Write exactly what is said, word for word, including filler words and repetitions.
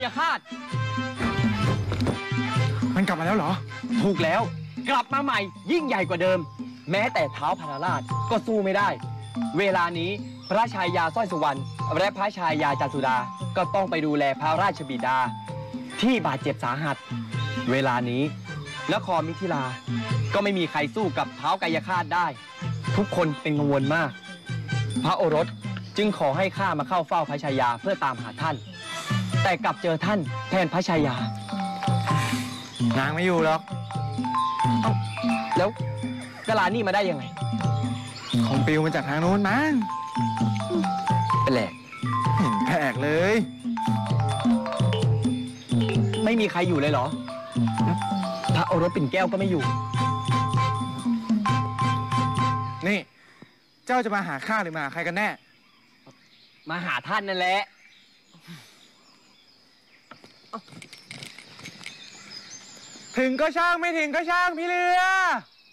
อย่าคาดมันกลับมาแล้วเหรอถูกแล้ว กลับมาใหม่ยิ่งใหญ่กว่าเดิม แม้แต่เท้าพญาราชก็สู้ไม่ได้ เวลานี้พระชายาสร้อยสุวรรณและพระชายาจันสุดาก็ต้องไปดูแลพระราชบิดา ที่บาดเจ็บสาหัส เวลานี้นครมิถิลาก็ไม่มีใครสู้กับเท้ากายคาตได้ ทุกคนเป็นกังวลมาก พระโอรสจึงขอให้ข้ามาเข้าเฝ้าพระชายาเพื่อตามหาท่าน แต่กลับเจอท่านแทนพระชายานางไม่อยู่หรอกแล้วกะลานี่มาได้ยังไงคงปลิวมาจากทางโน้นมั้งเป็นแหลกเห็นแปลกเลยไม่มีใครอยู่เลยเหรอ พระโอรสปิ่นแก้วก็ไม่อยู่นี่ เจ้าจะมาหาข้าหรือมาหาใครกันแน่มาหาท่านนั่นแหละถึงก็ช่างไม่ถึงก็ช่างพี่เรือ